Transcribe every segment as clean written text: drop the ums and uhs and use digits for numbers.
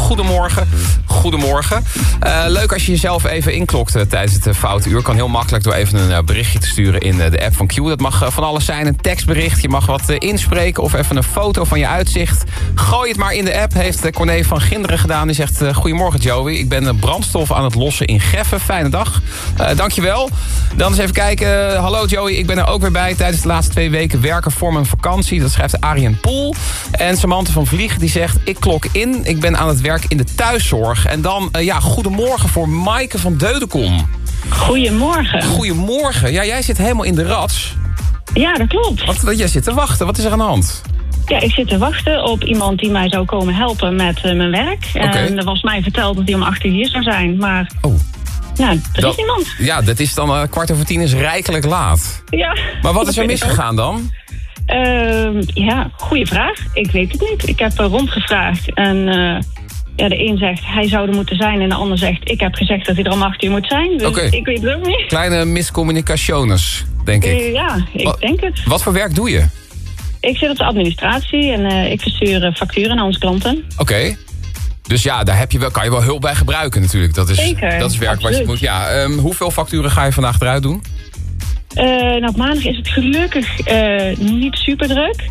goedemorgen. Goedemorgen. Leuk als je jezelf even inklokt tijdens het foute uur. Kan heel makkelijk door even een berichtje te sturen in de app van Q. Dat mag van alles zijn, een tekstbericht. Je mag wat inspreken of even een foto van je uitzicht. Gooi het maar in de app, heeft Corné van Ginderen gedaan. Die zegt, goedemorgen Joey, ik ben brandstof aan het lossen in Geffen. Fijne dag. Dankjewel. Dan eens even kijken. Hallo Joey, ik ben er ook weer bij tijdens de laatste 2 weken werken voor mijn vakantie. Dat schrijft Arjen Poel. En Samantha van Vlieg die zegt, ik klok in. Ik ben aan het werk in de thuiszorg. En dan, goedemorgen voor Maaike van Deudekom. Goedemorgen. Goedemorgen. Ja, jij zit helemaal in de rats. Ja, dat klopt. Wat jij zit te wachten. Wat is er aan de hand? Ja, ik zit te wachten op iemand die mij zou komen helpen met mijn werk. Okay. En er was mij verteld dat hij om 8 uur hier zou zijn, maar... Oh. Ja, er is niemand. Ja, dat is dan 9:15 is rijkelijk laat. Ja. Maar wat is er misgegaan dan? Goede vraag. Ik weet het niet. Ik heb rondgevraagd en de een zegt hij zou er moeten zijn en de ander zegt ik heb gezegd dat hij er om 8 uur moet zijn. Dus ik weet het ook niet. Kleine miscommunicationes, denk ik. Ik denk het. Wat voor werk doe je? Ik zit op de administratie en ik verstuur facturen naar onze klanten. Oké. Dus ja, daar kan je wel hulp bij gebruiken natuurlijk. Zeker. Dat is werk wat je moet. Ja, hoeveel facturen ga je vandaag eruit doen? Op maandag is het gelukkig niet super druk.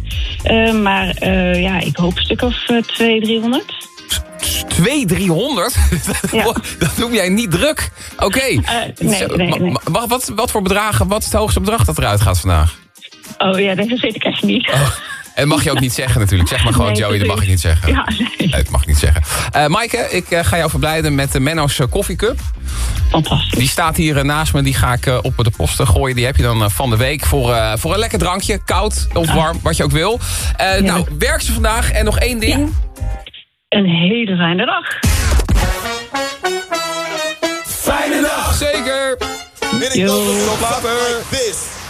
Ik hoop een stuk of 200-300. 200-300? Ja. Dat noem jij niet druk. Oké. Nee. Wat voor bedragen, wat is het hoogste bedrag dat eruit gaat vandaag? Oh ja, dat weet ik echt niet. Oh. En mag je ook niet zeggen natuurlijk. Zeg maar gewoon Joey, dat mag ik niet zeggen. Ja, nee, dat mag ik niet zeggen. Maaike, ik ga jou verblijden met de Menno's koffiecup. Fantastisch. Die staat hier naast me, die ga ik op de posten gooien. Die heb je dan van de week voor een lekker drankje. Koud of warm, wat je ook wil. Nou, werk ze vandaag. En nog 1 ding. Ja. Een hele fijne dag. Fijne dag! Zeker! Tot later!